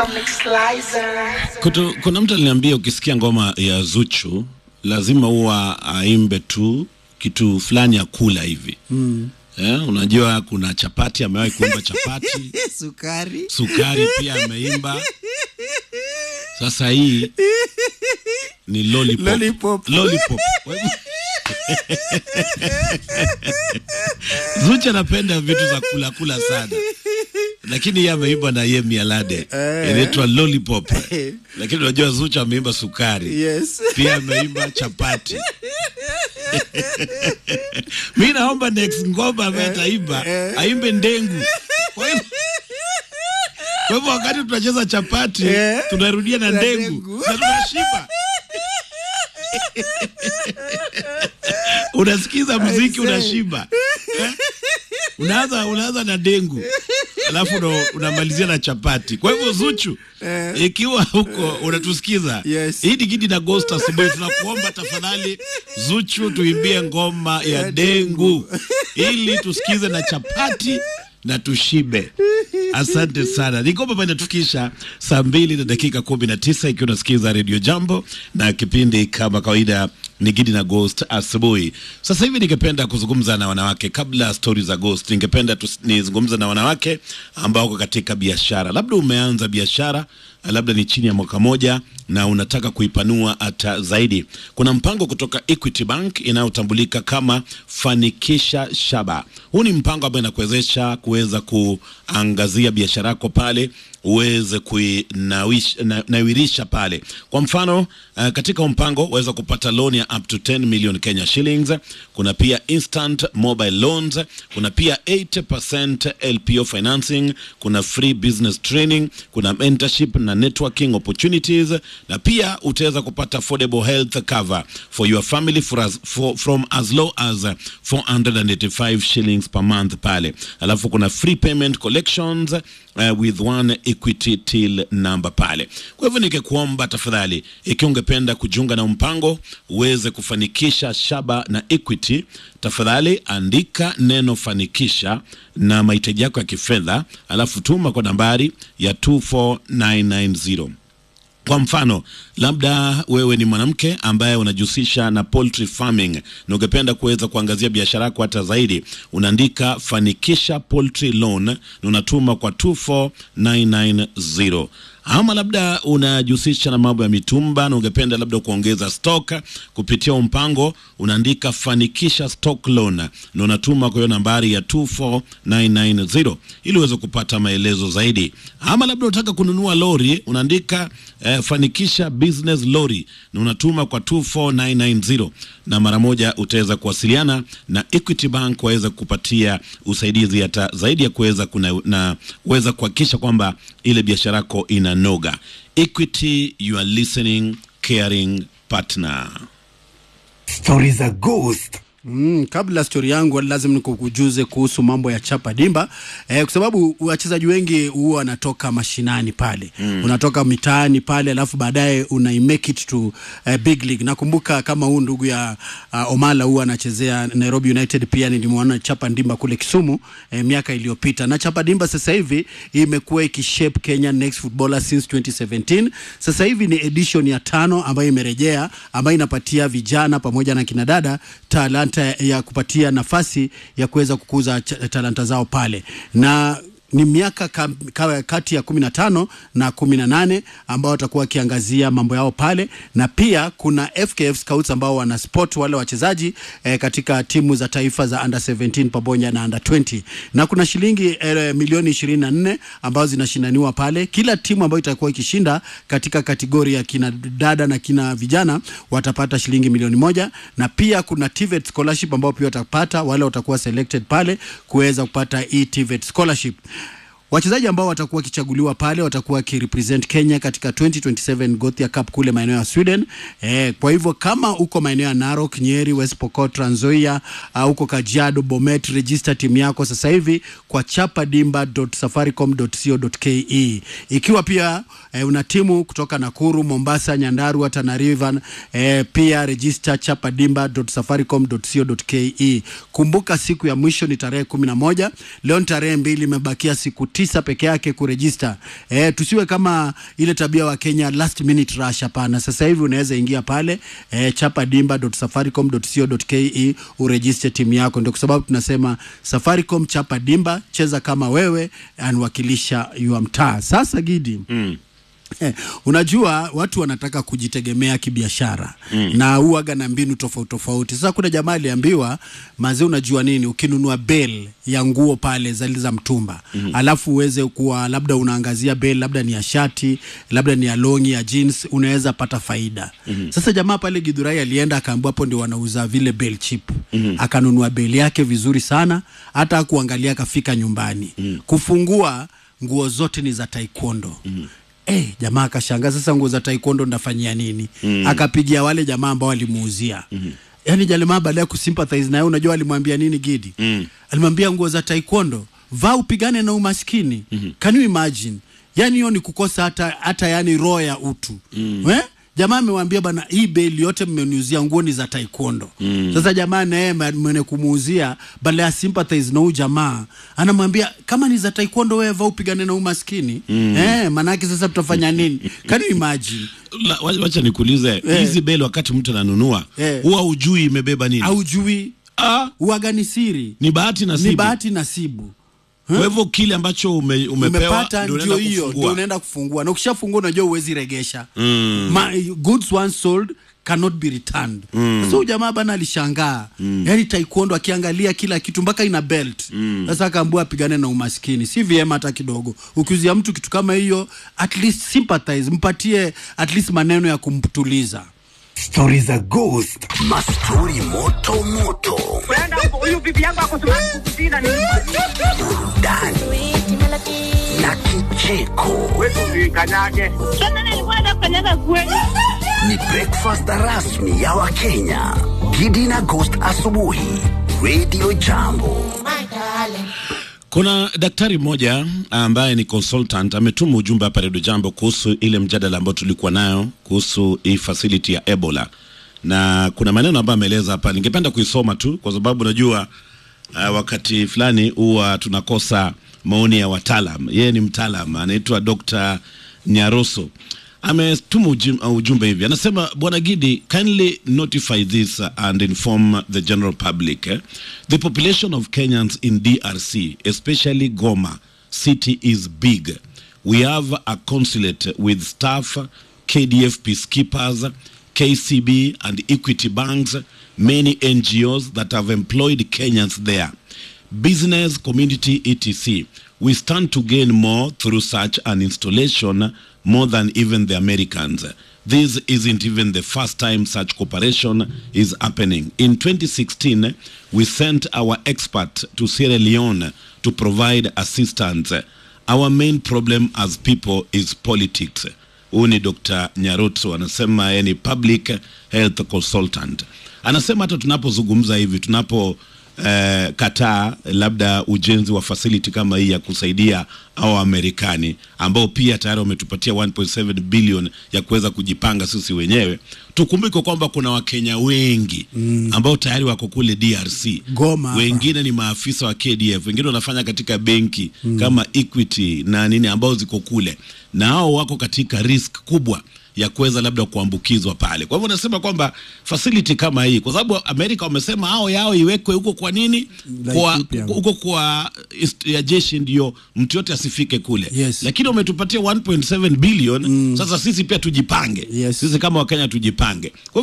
Kuna mtu aliniambia ukisikia ngoma ya Zuchu lazima huwa aimbe tu kitu fulani ya kula hivi. Unajua kuna chapati, amewahi kuimba chapati. Sukari pia ameimba. Sasa hii ni lollipop. Zuchu anapenda vitu za kula sana. Lakini yeye ameimba na Yemi Alade. Inaitwa lollipop. Lakini unajua Zuchu ameimba sukari. Yes. Pia ameimba chapati. Mimi naomba next ngoma ambaye ataimba aimbe ndengu. Kwa hivyo wakati tunacheza chapati tunarudia na ndengu na tunashiba. Unasikiza muziki unashiba. Unaanza na dengu. Alafu unamalizia na chapati. Kwa hivyo Zuchu, ikiwa huko unatusikiza, hii ni Gidi na Ghost asubuhi, tunakuomba tafadhali Zuchu tuimbie ngoma ya dengu ili tusikize na chapati na tushibe. Asante sana. Nikopa bana tukisha saa 2:19 ikiwa unasikiza Radio Jambo na kipindi kama kawaida ni Gidi na Ghost asubuhi. Sasa hivi ningependa kuzungumza na wanawake. Kabla stories za Ghost, ningependa nizungumza na wanawake ambao wako katika biashara. Labda umeanza biashara, labda ni chini ya mwaka moja na unataka kuipanua hata zaidi. Kuna mpango kutoka Equity Bank inayotambulika kama Fanikisha Shaba. Huu ni mpango ambao unakuwezesha kuweza kuangazia biashara yako pale, uweze kuinawirisha pale. Kwa mfano, katika mpango uweza kupata loan ya up to 10 million Kenya shillings. Kuna pia instant mobile loans, kuna pia 80% LPO financing, kuna free business training, kuna mentorship na networking opportunities, na pia utaweza kupata affordable health cover for your family from as low as 485 shillings per month pale. Alafu kuna free payment collections with one Equity till number pale. Kwa hivyo nikikuomba tafadhali, ikiwa ungependa kujiunga na mpango uweze kufanikisha shaba na Equity, tafadhali andika neno fanikisha na mahitaji yako ya kifedha, alafu tuma kwa nambari ya 24990. Kwa mfano, labda wewe ni mwanamke ambaye unajihusisha na poultry farming na ungependa kuweza kuangazia biashara yako hata zaidi, unaandika fanikisha poultry loan na unatuma kwa 24990. Ama labda unajihusisha na mambo ya mitumba na ungependa labda kuongeza stock kupitia mpango, unaandika fanikisha stock loan na unatuma kwa hiyo nambari ya 24990 ili uweze kupata maelezo zaidi. Ama labda unataka kununua lori, unaandika fanikisha business lorry na unatuma kwa 24990 na mara moja utaweza kuwasiliana na Equity Bank waweza kupatia usaidizi hata zaidi ya kuweza uweza kuhakikisha kwamba ile biashara yako inanoga. Equity, you are listening, caring partner. Stories za Ghost. Kabla story yangu lazima nikukujuze kuhusu mambo ya chapa dimba, kwa sababu wachezaji wengi huwa wanatoka mashinani pale. Unatoka mitaani pale alafu baadaye make it to big league. Nakumbuka kama huu ndugu ya Omala huwa anachezea Nairobi United, pia nilimwona chapa dimba kule Kisumu miaka iliyopita. Na chapa dimba sasa hivi imekuwa ikishape Kenya next footballer since 2017. Sasa hivi ni edition ya 5 ambayo imerejea, ambayo inapatia vijana pamoja na kinadada talanta ya kupatia nafasi ya kuweza kukuza talanta zao pale. Na ni miaka kati ya 15 na 18 ambao watakuwa kiangazia mambo yao pale, na pia kuna FKF Scouts ambao wana sport wale wachezaji katika timu za taifa za under 17 pamoja na under 20, na kuna shilingi milioni 24 ambao zinashindaniwa pale. Kila timu ambayo itakuwa ikishinda katika kategoria ya kina dada na kina vijana watapata shilingi milioni 1, na pia kuna TVET scholarship ambao pia watapata wale watakuwa selected pale kuweza kupata TVET scholarship. Wachezaji ambao watakuwa kichaguliwa pale watakuwa kirepresent Kenya katika 2027 Gothia Cup kule maeneo ya Sweden. Kwa hivyo kama uko maeneo ya Narok, Nyeri, West Pokot, Trans Nzoia, uko Kajiado, Bomet, register timu yako sasa hivi kwa chapadimba.safaricom.co.ke. Ikiwa pia una timu kutoka Nakuru, Mombasa, Nyandarua, Tana River, pia register chapadimba.safaricom.co.ke. Kumbuka siku ya mwisho ni tarehe 11. Leo tarehe 2, imebakia siku 9 peke yake kuregister. Tusiwe kama ile tabia wa Kenya last minute rush, hapana. Sasa hivi unaweza ingia pale chapadimba.safaricom.co.ke uregister timu yako. Ndio kwa sababu tunasema Safaricom Chapa Dimba, cheza kama wewe, anwakilisha your mtaa. Sasa Gidi, unajua watu wanataka kujitegemea kibiashara na huaga na mbinu tofauti tofauti. Sasa kuna jamaa aliambiwa, mazee, unajua nini, ukinunua bale ya nguo pale za mtumba, alafu uweze kuwa labda unaangazia bale labda ni ya shati, labda ni ya longi, ya jeans, unaweza pata faida. Sasa jamaa pale Githurai alienda akaambiwa hapo ndio wanauza vile bale cheap. Akanunua bale yake vizuri sana, hata kuangalia kafika nyumbani. Kufungua nguo zote ni za taekwondo. Jamaa akashangaa, sasa nguo za taekwondo ndafanyia nini? Akapigia wale jamaa ambao walimuuzia. Yaani jamaa baada ya kusympathize naye, unajua alimwambia nini Gidi? Alimwambia nguo za taekwondo vaa upigane na umaskini. Can you imagine? Yaani hiyo ni kukosa hata yani roho ya utu. Jamaa amemwambia bana, hii bale yote mmeniuzia nguo ni za taekwondo. Sasa jamaa naye mwenye kumuuzia badala ya sympathize na huyu jamaa, anamwambia kama ni za taekwondo wewe vaa upigane na umaskini. Manake sasa tutafanya nini? Can you imagine? Wacha nikuulize, hizi bale wakati mtu ananunua, huwa hujui imebeba nini? Haujui. Huaga ni siri. Ni bahati nasibu. Ni bahati nasibu. Kwa hivyo kile ambacho umepewa ndio hiyo ndio unaenda kufungua, na ukishafungua unajua uwezi regesha. Goods once sold cannot be returned. So jamaa bana alishangaa. Yaani taekwondo akiangalia kila kitu mpaka ina belt. Sasa akaambiwa apigane na umaskini. Si vyema hata kidogo. Ukiuzia mtu kitu kama hiyo, at least sympathize, mpatie at least maneno ya kumtuliza. Story za ghost, mastori moto moto. Brenda, huyu bibi yangu akosema kukutina ni Burudani na kicheko. wewe kanyage. Sasa nilikuwa nakanyaga kweli. Ni breakfast rasmi ya Wakenya. Gidi na Ghost asubuhi, Radio Jambo. Kuna daktari mmoja ambaye ni consultant ametuma ujumbe hapa Radio Jambo kuhusu ile mjadala ambao tulikuwa nayo kuhusu hii facility ya Ebola, na kuna maneno ambayo ameeleza hapa. Ningependa kuisoma tu kwa sababu najua wakati fulani huwa tunakosa maoni ya wataalam. Yeye ni mtaalam, anaitwa Dr. Nyaroso. Ametuma ujumbe hivi, anasema, Bwana Gidi, kindly notify this and inform the general public. The population of Kenyans in DRC, especially Goma city, is big. We have a consulate with staff, KDF peacekeepers, KCB and Equity banks, many NGOs that have employed Kenyans there. Business, community, etc. We stand to gain more through such an installation, more than even the Americans. This isn't even the first time such cooperation is happening. In 2016, we sent our expert to Sierra Leone to provide assistance. Our main problem as people is politics. Huyu ni Dr. Nyaroto, anasema yeye ni public health consultant. Anasema hata tunapozungumza hivi, kataa labda ujenzi wa facility kama hii ya kusaidia au Amerikani ambao pia tayari wametupatia 1.7 billion ya kuweza kujipanga sisi wenyewe. Tukumbuke kwamba kuna Wakenya wengi ambao tayari wako kule DRC. Goma, wengine ni maafisa wa KDF, wengine wanafanya katika benki kama Equity na nini ambao ziko kule, na hao wako katika risk kubwa ya kuweza labda kuambukizwa pale. Kwa hivyo nasema kwamba facility kama hii, kwa sababu Amerika wamesema hao yao iwekwe huko, kwa nini? Huko kwa ya jeshi ndio mtu yote asifike kule. Lakini umetupatia 1.7 billion. Sasa sisi pia tujipange. Sisi kama Wakenya tujipange.